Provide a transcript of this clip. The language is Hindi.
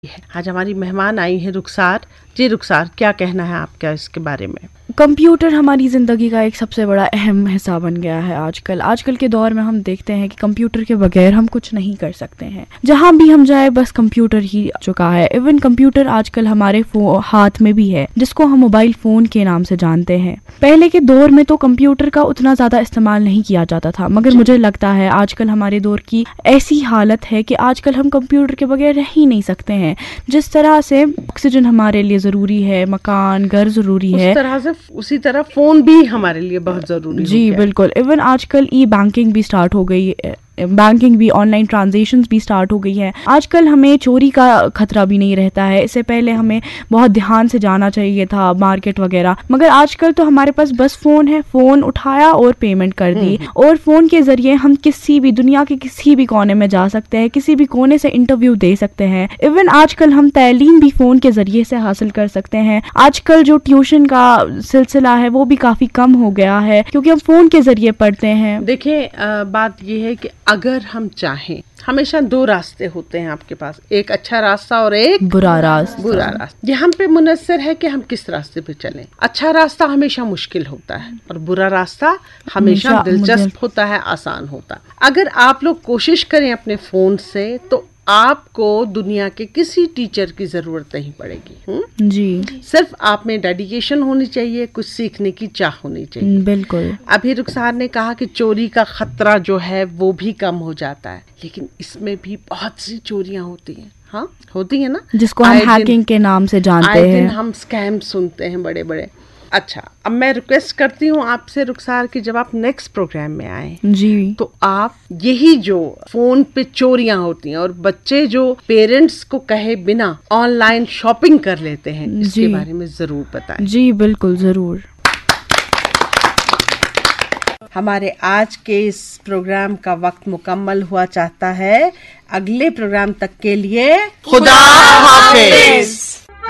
आज हमारी मेहमान आई है रुखसार जी। रुखसार, क्या कहना है आपका इसके बारे में? कंप्यूटर हमारी ज़िंदगी का एक सबसे बड़ा अहम हिस्सा बन गया है आजकल के दौर में हम देखते हैं कि कंप्यूटर के बगैर हम कुछ नहीं कर सकते हैं। जहाँ भी हम जाए बस कंप्यूटर ही चुका है। इवन कंप्यूटर आजकल हमारे हाथ में भी है, जिसको हम मोबाइल फ़ोन के नाम से जानते हैं। पहले के दौर में तो कंप्यूटर का उतना ज़्यादा इस्तेमाल नहीं किया जाता था, मगर मुझे लगता है आजकल हमारे दौर की ऐसी हालत है कि आजकल हम कंप्यूटर के बगैर रह ही नहीं सकते हैं। जिस तरह से ऑक्सीजन हमारे लिए ज़रूरी है, मकान घर ज़रूरी है, उसी तरह फोन भी हमारे लिए बहुत जरूरी जी बिल्कुल। इवन आजकल ई बैंकिंग भी स्टार्ट हो गई है, बैंकिंग भी, ऑनलाइन ट्रांजैक्शंस भी स्टार्ट हो गई है। आजकल हमें चोरी का खतरा भी नहीं रहता है। इससे पहले हमें बहुत ध्यान से जाना चाहिए था मार्केट वगैरह, मगर आजकल तो हमारे पास बस फ़ोन है, फ़ोन उठाया और पेमेंट कर दी, और फ़ोन के ज़रिए हम किसी भी दुनिया के किसी भी कोने में जा सकते हैं, किसी भी कोने से इंटरव्यू दे सकते हैं। इवन आजकल हम तालीम भी फ़ोन के ज़रिए से हासिल कर सकते हैं। आजकल जो ट्यूशन का सिलसिला है वो भी काफ़ी कम हो गया है, क्योंकि हम फ़ोन के ज़रिए पढ़ते हैं। देखिए, बात ये है कि अगर हम चाहें, हमेशा दो रास्ते होते हैं आपके पास, एक अच्छा रास्ता और एक बुरा रास्ता। ये हम पे मुनस्सर है कि हम किस रास्ते पे चलें। अच्छा रास्ता हमेशा मुश्किल होता है और बुरा रास्ता हमेशा दिलचस्प होता है, आसान होता है। अगर आप लोग कोशिश करें अपने फोन से, तो आपको दुनिया के किसी टीचर की जरूरत नहीं पड़ेगी। जी, सिर्फ आप में डेडिकेशन होनी चाहिए, कुछ सीखने की चाह होनी चाहिए। बिल्कुल। अभी रुखसार ने कहा कि चोरी का खतरा जो है वो भी कम हो जाता है, लेकिन इसमें भी बहुत सी चोरियां होती हैं। हाँ, होती है ना, जिसको हम हैकिंग के नाम से जानते हैं। हम स्कैम सुनते हैं बड़े बड़े। अच्छा, अब मैं रिक्वेस्ट करती हूँ आपसे रुखसार कि जब आप नेक्स्ट प्रोग्राम में आए जी, तो आप यही जो फोन पे चोरियां होती हैं और बच्चे जो पेरेंट्स को कहे बिना ऑनलाइन शॉपिंग कर लेते हैं, इसके बारे में जरूर बताएं। जी बिल्कुल, जरूर। हमारे आज के इस प्रोग्राम का वक्त मुकम्मल हुआ चाहता है। अगले प्रोग्राम तक के लिए खुदा हाफिज।